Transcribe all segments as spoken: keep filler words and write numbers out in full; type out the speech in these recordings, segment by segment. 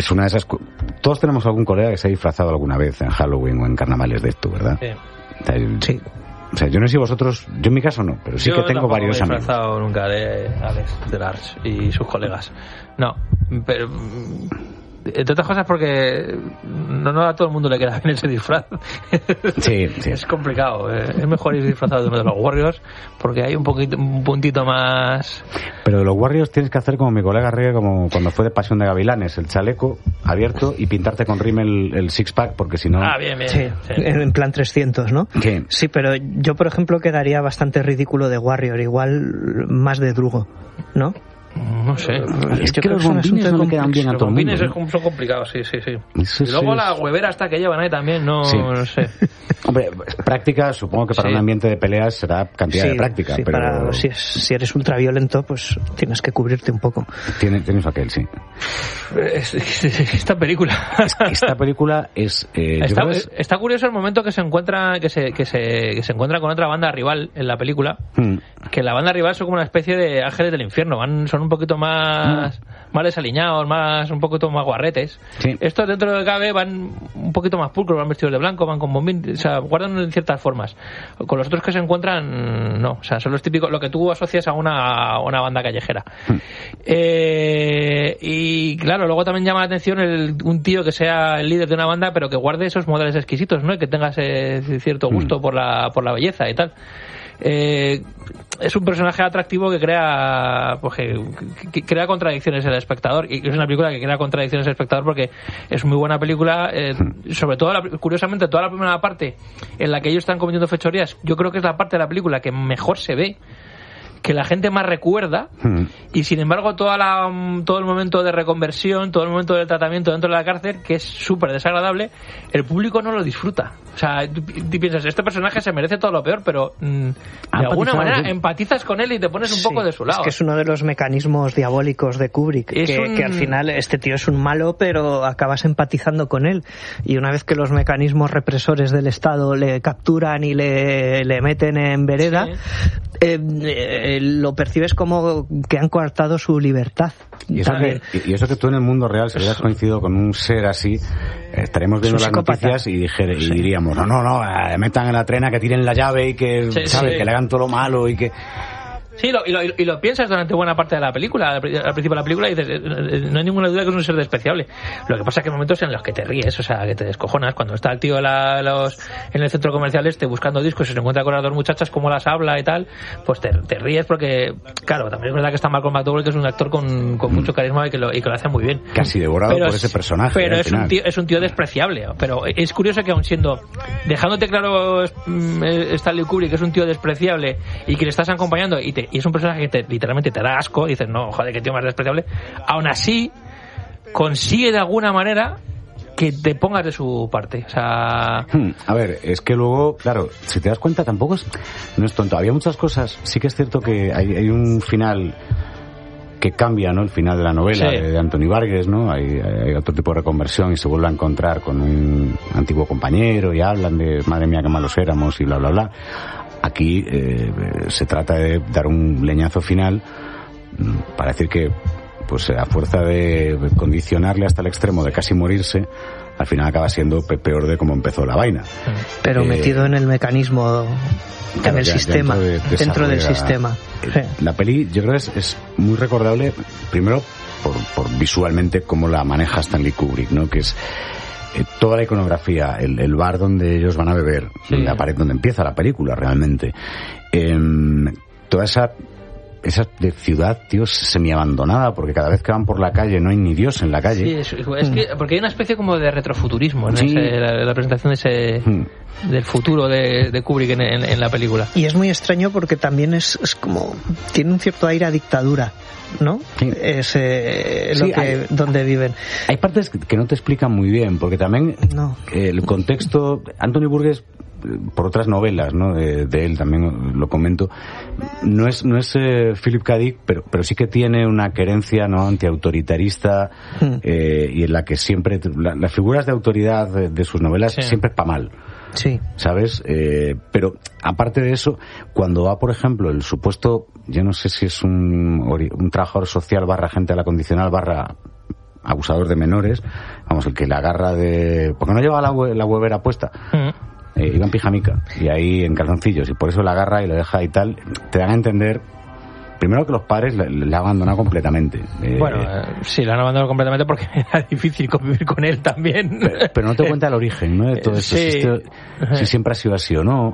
es una de esas... Todos tenemos algún colega que se ha disfrazado alguna vez en Halloween o en carnavales de esto, ¿verdad? Sí. O sea, sí. O sea, yo no sé si vosotros... Yo en mi caso no, pero sí yo que tengo varios amigos. Yo no me he amigos. disfrazado nunca de Alex, de Lars y sus colegas. No, pero... Entre otras cosas porque no, no a todo el mundo le queda bien ese disfraz. Sí, sí. Es complicado. Es mejor ir disfrazado de uno de los Warriors porque hay un poquito, un puntito más... Pero de los Warriors tienes que hacer como mi colega Ríe, como cuando fue de Pasión de Gavilanes, el chaleco abierto y pintarte con rímel el, el six-pack, porque si no... Ah, bien, bien. Sí, sí. en plan trescientos, ¿no? ¿Qué? Sí, pero yo, por ejemplo, quedaría bastante ridículo de Warrior, igual más de Drugo, ¿no? No sé. Es Yo que creo los que es un bombines asunto no le quedan bien a Los todo el mundo, bombines ¿no? son complicados, sí, sí, sí. Eso Y luego sí la es- huevera hasta que llevan ahí también, no, Sí. no sé. Hombre, práctica, supongo que para Sí. un ambiente de peleas será cantidad Sí, de práctica, sí, pero para- si, es- si eres ultraviolento, pues tienes que cubrirte un poco. tiene, tienes aquel, sí. Es- es- Esta película... Esta película es... eh, yo Está, creo que es- está curioso el momento que se encuentra que se, que se, que se encuentra con otra banda rival en la película, Hmm. que la banda rival son como una especie de ángeles del infierno, van, son un poquito más, más desaliñados, más, un poquito más guarretes. Sí. Estos dentro de cabe van un poquito más pulcros, van vestidos de blanco, van con bombín, o sea, guardan en ciertas formas. Con los otros que se encuentran, no, o sea, son los típicos, lo que tú asocias a una, a una banda callejera. Hmm. Eh, y claro, luego también llama la atención el, un tío que sea el líder de una banda, pero que guarde esos modales exquisitos, ¿no? Y que tenga ese cierto gusto Mm. por la por la belleza y tal. Eh, es un personaje atractivo que crea pues que, que crea contradicciones en el espectador, y es una película que crea contradicciones en el espectador porque es muy buena película, eh, sobre todo la, curiosamente toda la primera parte en la que ellos están cometiendo fechorías, yo creo que es la parte de la película que mejor se ve, que la gente más recuerda, Hmm. y sin embargo toda la, todo el momento de reconversión, todo el momento del tratamiento dentro de la cárcel, que es súper desagradable, el público no lo disfruta. O sea, tú, tú piensas, este personaje se merece todo lo peor, pero mm, de alguna empatizado, manera sí. empatizas con él y te pones un Sí, poco de su lado. Es que es uno de los mecanismos diabólicos de Kubrick, Es que, un- que al final este tío es un malo, pero acabas empatizando con él. Y una vez que los mecanismos represores del Estado le capturan y le, le meten en vereda, Sí. eh, eh, lo percibes como que han coartado su libertad. Y eso, También. que, y eso que tú en el mundo real, si hubieras coincidido con un ser así, eh, estaremos viendo Es un las psicópata. noticias y, dijere- y Sí. diríamos, no, no, no, eh, metan en la trena, que tiren la llave y que, Sí, ¿sabes? sí. Que le hagan todo lo malo y que... Sí, lo, y, lo, y lo piensas durante buena parte de la película, al, pri- al principio de la película, y dices, eh, eh, no hay ninguna duda que es un ser despreciable. Lo que pasa es que hay momentos en los que te ríes, o sea, que te descojonas. Cuando está el tío en, la- los, en el centro comercial este buscando discos y se encuentra con las dos muchachas, cómo las habla y tal, pues te, te ríes porque, claro, también es verdad que está Malcolm McDowell, que es un actor con, con mucho carisma y que, lo, y que lo hace muy bien. Casi devorado por es- ese personaje. Pero eh, al es un, final. tío, es un tío despreciable. Pero es curioso que aun siendo, dejándote claro mm, Stanley Kubrick, que es un tío despreciable y que le estás acompañando y, te, y es un personaje que te, literalmente te da asco, y dices, no, joder, qué tío más despreciable, aún así consigue de alguna manera que te pongas de su parte. O sea, Hmm, A ver, es que luego, claro, si te das cuenta, tampoco es, no es tonto. Había muchas cosas. Sí que es cierto que hay, hay un final que cambia, ¿no? El final de la novela Sí. de, de Anthony Vargas, ¿no? Hay, hay otro tipo de reconversión y se vuelve a encontrar con un antiguo compañero y hablan de madre mía qué malos éramos y bla, bla, bla. Aquí eh, se trata de dar un leñazo final mm, para decir que, pues a fuerza de condicionarle hasta el extremo de casi morirse, al final acaba siendo pe- peor de cómo empezó la vaina. Pero Eh, metido en el mecanismo, en Claro, el ya- ya sistema, dentro de- dentro del desarrolla- sistema. Eh, La peli, yo creo que es, es muy recordable, primero por, por visualmente cómo la maneja Stanley Kubrick, ¿no? Que es eh, toda la iconografía, el, el bar donde ellos van a beber, Sí. la pared donde empieza la película realmente, em, toda esa esa de ciudad, tío, semiabandonada, porque cada vez que van por la calle no hay ni Dios en la calle. sí, es, es que, porque hay una especie como de retrofuturismo en Sí. ese- la, la presentación de ese, Hmm. del futuro de, de Kubrick en, en- en la película. Y es muy extraño porque también es, es como, tiene un cierto aire a dictadura, ¿no? Sí. Es eh, Sí, lo que, hay- donde viven. Hay partes que- que no te explican muy bien, porque también No. eh, el contexto, Anthony Burgess, eh, por otras novelas, ¿no? De, de él también lo comento, no es no es eh, Philip K. Dick, pero pero sí que tiene una querencia, ¿no? Antiautoritarista, Hmm. eh, y en la que siempre la- las figuras de autoridad de, de sus novelas Sí. siempre es pa' mal. Sí. ¿Sabes? Eh, pero aparte de eso, cuando va, por ejemplo, el supuesto, yo no sé si es un, ori- un trabajador social barra gente a la condicional barra abusador de menores, vamos, el que la agarra de... porque no lleva la, la huevera puesta. Mm. Eh, iba en pijamica y ahí en calzoncillos, y por eso la agarra y lo deja y tal. Te dan a entender primero que los padres le, le han abandonado completamente. Eh, bueno, eh, sí, le han abandonado completamente porque era difícil convivir con él también. Pero, pero no te cuenta el origen, ¿no? De todo esto, sí. si, esto, si siempre ha sido así o no.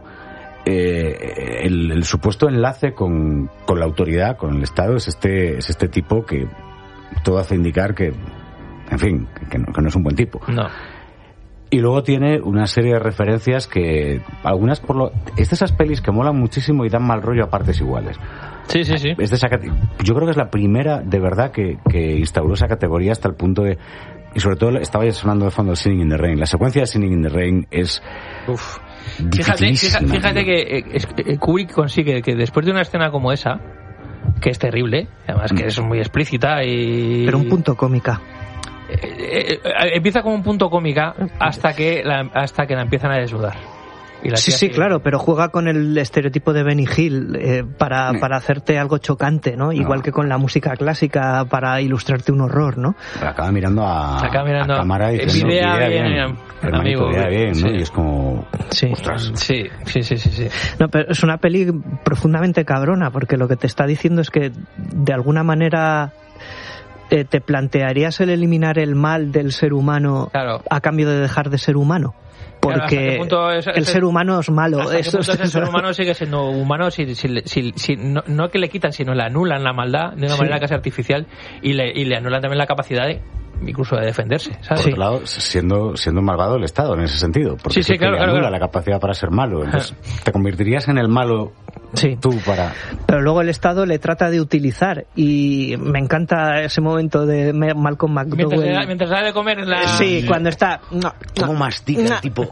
Eh, el, el supuesto enlace con, con la autoridad, con el Estado, es este, es este tipo que todo hace indicar que, en fin, que no, que no es un buen tipo. No. Y luego tiene una serie de referencias que, algunas por lo... Es de esas pelis que molan muchísimo y dan mal rollo a partes iguales. Sí, sí, sí. Es de esa, yo creo que es la primera, de verdad, que, que instauró esa categoría hasta el punto de... Y sobre todo, estaba ya sonando de fondo Singing in the Rain. La secuencia de Singing in the Rain es... Uf. Fíjate, fíjate, fíjate que eh, Kubrick consigue que después de una escena como esa, que es terrible, además que es muy explícita y... Pero un punto cómica. Eh, eh, empieza como un punto cómica hasta que la, hasta que la empiezan a desnudar. Y la sí, sí, claro, pero juega con el estereotipo de Benny Hill eh, para, sí. para hacerte algo chocante, ¿no? Igual no. que con la música clásica para ilustrarte un horror, ¿no? Pero acaba mirando a, acaba mirando a cámara y diciendo, idea bien, bien, bien. Hermanito, idea bien, ¿no? Sí. Y es como... Sí. Ostras. Sí, sí, sí, sí, sí. No, pero es una peli profundamente cabrona, porque lo que te está diciendo es que de alguna manera... Eh, ¿te plantearías el eliminar el mal del ser humano claro. a cambio de dejar de ser humano? Porque claro, es, el es, ser humano es malo. ¿Hasta Eso qué punto es, el ser humano sigue siendo humano si, si, si, si no, no que le quitan, sino le anulan la maldad de una sí. manera casi artificial y le, y le anulan también la capacidad de incluso de defenderse, ¿sabes? Por otro lado, siendo, siendo malvado el Estado en ese sentido, porque sí, sí, claro, te claro, anula claro. la capacidad para ser malo, entonces te convertirías en el malo sí. tú para... Pero luego el Estado le trata de utilizar y me encanta ese momento de Malcolm McDowell. Mientras, mientras da de comer en la... Sí, cuando está... No, ¿Cómo no, mastica no. el tipo?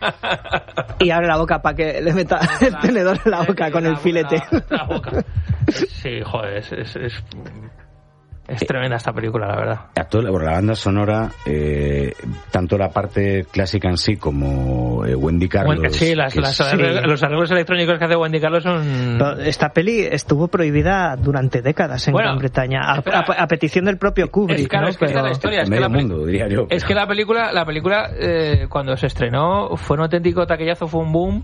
Y abre la boca para que le meta el tenedor en la boca con el filete. La, la boca. Sí, joder, es... es, es... Es tremenda esta película, la verdad. Actual, bueno, la banda sonora, eh, tanto la parte clásica en sí como eh, Wendy Carlos... Bueno, sí, las, las, sí, los arreglos electrónicos que hace Wendy Carlos son... Esta peli estuvo prohibida durante décadas en bueno, Gran Bretaña, a, a, a petición del propio Kubrick. Es, claro, ¿no? es que Pero... la historia, es medio que la, mundo, diría yo. Es que la película, la película eh, cuando se estrenó fue un auténtico taquillazo, fue un boom...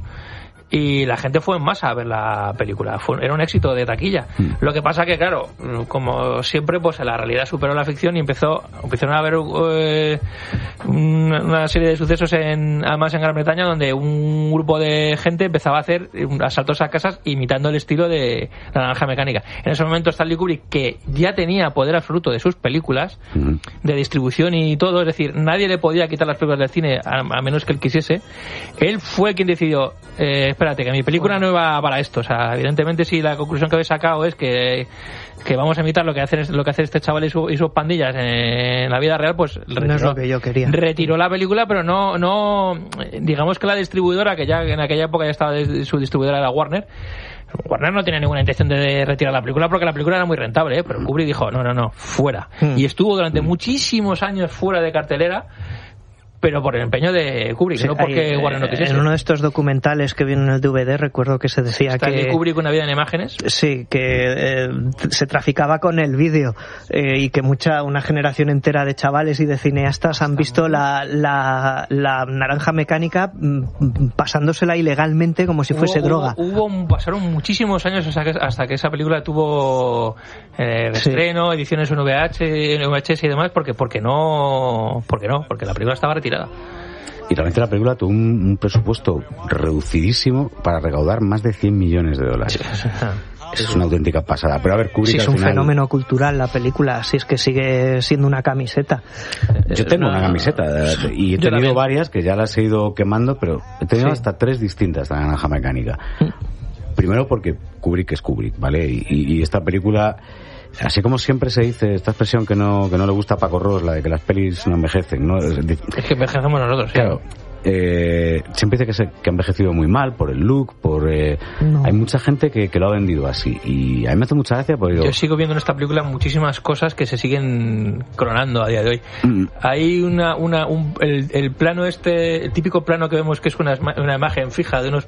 Y la gente fue en masa a ver la película. Fue, era un éxito de taquilla. Mm. Lo que pasa que, claro, como siempre, pues la realidad superó la ficción y empezó empezaron a haber eh, una serie de sucesos, en, además en Gran Bretaña, donde un grupo de gente empezaba a hacer asaltos a casas imitando el estilo de La Naranja Mecánica. En ese momento Stanley Kubrick, que ya tenía poder absoluto de sus películas, mm. de distribución y todo, es decir, nadie le podía quitar las películas del cine a, a menos que él quisiese, él fue quien decidió... Eh, espérate, que mi película no iba para esto. O sea, evidentemente, si la conclusión que habéis sacado es que, que vamos a imitar lo que hacen lo que hace este chaval y, su, y sus pandillas en la vida real, pues retiró, no es lo que yo quería. Retiró la película, pero no, no, digamos que la distribuidora, que ya en aquella época ya estaba de, su distribuidora era Warner. Warner no tenía ninguna intención de retirar la película porque la película era muy rentable, ¿eh? Pero Kubrick dijo, no, no, no, fuera. Hmm. Y estuvo durante muchísimos años fuera de cartelera, pero por el empeño de Kubrick, sí, no porque hay, Warner no quisiese. En uno de estos documentales que viene en el D V D recuerdo que se decía Está que... Kubrick, Una vida en imágenes. Sí, que eh, se traficaba con el vídeo eh, y que mucha una generación entera de chavales y de cineastas han visto la, la, la Naranja Mecánica pasándosela ilegalmente como si fuese hubo, droga. Hubo, hubo, pasaron muchísimos años hasta que, hasta que esa película tuvo eh, estreno, sí. ediciones en V H S y demás, porque, porque no, porque no, porque la película estaba retirada. Y realmente la película tuvo un, un presupuesto reducidísimo para recaudar más de cien millones de dólares. Sí. Es una auténtica pasada. Pero a ver, Kubrick sí, es al un final... fenómeno cultural la película, si es que sigue siendo una camiseta. Yo tengo una, una camiseta y he tenido también. varias que ya las he ido quemando, pero he tenido sí. hasta tres distintas de La Naranja Mecánica. Primero porque Kubrick es Kubrick, ¿vale? Y, y, y esta película... Así como siempre se dice esta expresión que no que no le gusta a Paco Ros, la de que las pelis no envejecen, ¿no? Es que envejecemos nosotros, claro. Sí. Eh, siempre dice que, se, que ha envejecido muy mal por el look, por eh, no. Hay mucha gente que, que lo ha vendido así y a mí me hace mucha gracia porque yo, yo sigo viendo en esta película muchísimas cosas que se siguen clonando a día de hoy. Mm. Hay una una un, el, el plano este, el típico plano que vemos que es una, una imagen fija de unos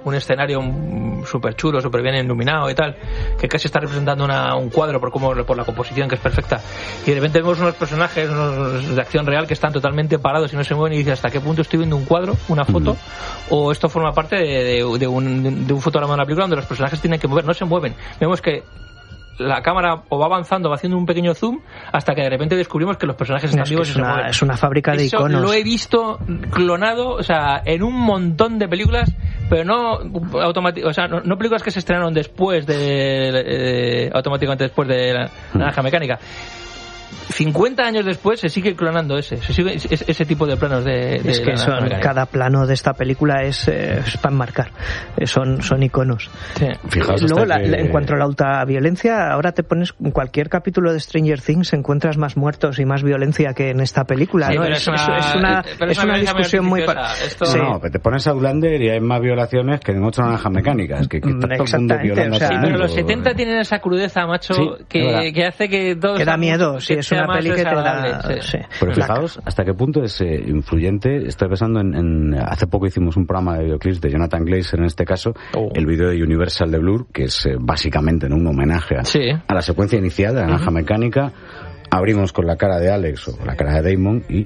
un escenario súper chulo, súper bien iluminado y tal, que casi está representando una, un cuadro por cómo, por la composición, que es perfecta, y de repente vemos unos personajes unos de acción real que están totalmente parados y no se mueven, y dices, ¿hasta qué punto estoy viendo un cuadro, una foto, mm. o esto forma parte de, de, de, un, de un fotograma de una película donde los personajes tienen que mover? No se mueven. Vemos que la cámara o va avanzando, va haciendo un pequeño zoom hasta que de repente descubrimos que los personajes están es vivos y se mueven. Es una fábrica de Eso iconos. Lo he visto clonado, o sea, en un montón de películas, pero no automáticamente, o sea, no, no películas que se estrenaron después de eh, automáticamente después de la Naranja Mecánica. cincuenta años después se sigue clonando ese se sigue ese, ese tipo de planos de, de es que son, cada plano de esta película es, eh, es para enmarcar, eh, son, son iconos. Sí. Fijaos, luego la, que... la, en cuanto a la ultraviolencia, ahora te pones en cualquier capítulo de Stranger Things encuentras más muertos y más violencia que en esta película, sí, ¿no? Es, es, una, es una, es una discusión muy pa- esto... sí. No, pero te pones a Outlander y hay más violaciones que en ocho Naranjas Mecánicas, que, que está todo el mundo violando, o sea, a todo sí, el pero mundo. los setenta tienen esa crudeza, macho, sí, que, que hace que todo que da miedo, sí, es una peli que te da. Sí. Sí. Pero fijaos hasta qué punto es eh, influyente. Estoy pensando en, en hace poco hicimos un programa de videoclips de Jonathan Glazer, en este caso oh. el vídeo de Universal de Blur, que es eh, básicamente ¿no? un homenaje a, sí. a la secuencia inicial de la Naranja uh-huh. Mecánica. Abrimos con la cara de Alex o la cara de Damon y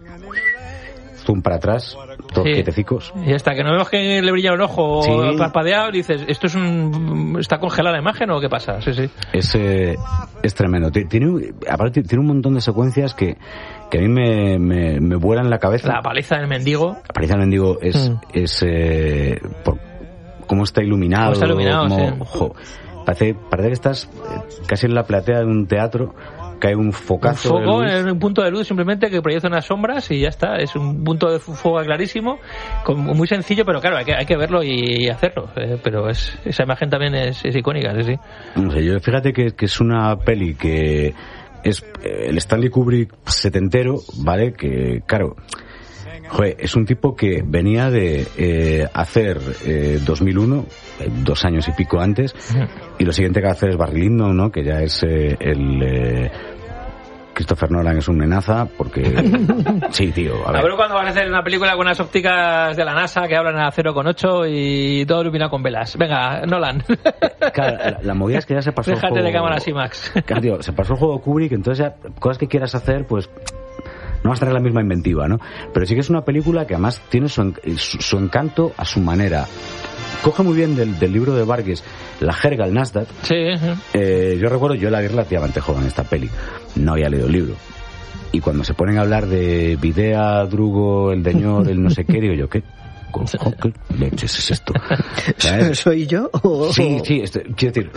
zoom para atrás, todos sí. quietecicos. Y hasta que no vemos que le brilla un ojo sí. parpadeado, dices, ¿esto es un está congelada la imagen o qué pasa? Sí, sí. Es, eh, es tremendo. Tiene, aparte, tiene un montón de secuencias que, que a mí me, me, me vuelan la cabeza. La paliza del mendigo. La paliza del mendigo es, mm. es eh, por cómo está iluminado. Cómo está iluminado, como, sí. ojo, parece, parece que estás casi en la platea de un teatro. Cae un focazo un foco de luz. En un punto de luz simplemente que proyecta unas sombras y ya está, es un punto de fuego clarísimo, con, muy sencillo, pero claro, hay que, hay que verlo y hacerlo, eh, pero es, esa imagen también es, es icónica, sí, sí. No sé, yo fíjate que, que es una peli que es eh, el Stanley Kubrick setentero, ¿vale? Que claro, joder, es un tipo que venía de eh, hacer eh, dos mil uno, eh, dos años y pico antes, uh-huh. y lo siguiente que hace es Barry Lyndon, ¿no? Que ya es eh, el... Eh, Christopher Nolan es un menaza porque... sí, tío, a ver. A ver cuando van a hacer una película con unas ópticas de la NASA que hablan a cero coma ocho y todo iluminado con velas. Venga, Nolan. Claro, la, la movida es que ya se pasó Déjate el juego... de cámaras IMAX. Claro, tío, se pasó el juego Kubrick, entonces ya cosas que quieras hacer, pues... no vas a tener la misma inventiva, ¿no? Pero sí que es una película que además tiene su, su, su encanto a su manera. Coge muy bien del, del libro de Vargas la jerga, el Nasdaq. Sí. Eh, yo recuerdo, yo la vi relativamente joven esta peli. No había leído el libro. Y cuando se ponen a hablar de Videa, Drugo, el Deñor, el no sé qué, digo yo, ¿qué? ¿Qué leches es esto? ¿Sabes? ¿Soy yo? O... Sí, sí, esto, quiero decir,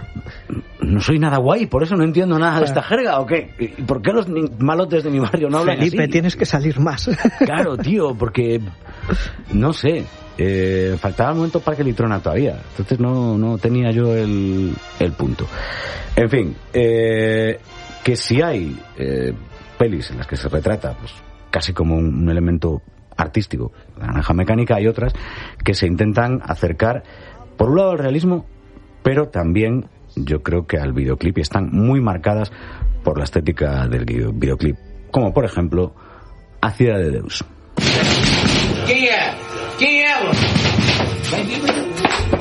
no soy nada guay, por eso no entiendo nada de esta jerga, ¿o qué? ¿Y por qué los malotes de mi barrio no hablan Felipe, así? tienes que salir más. Claro, tío, porque, no sé, eh, faltaba el momento para que litrona todavía, entonces no, no tenía yo el, el punto. En fin, eh, que si hay eh, pelis en las que se retrata, pues casi como un, un elemento artístico, la Naranja Mecánica, hay otras que se intentan acercar por un lado al realismo, pero también yo creo que al videoclip, y están muy marcadas por la estética del videoclip, como por ejemplo A Ciudad de Deus. Quem é? Quem é ela? Vai vir, vai vir.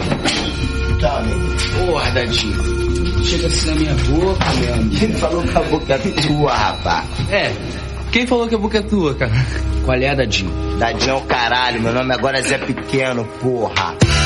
Tá, amigo. Porra, Dadinho. Chega assim na minha boca, meu amigo. Quem falou que a boca é tua, rapaz? É. Quem falou que a boca é tua, cara? Qual é, Dadinho? Dadinho é o caralho. Meu nome agora é Zé Pequeno, porra.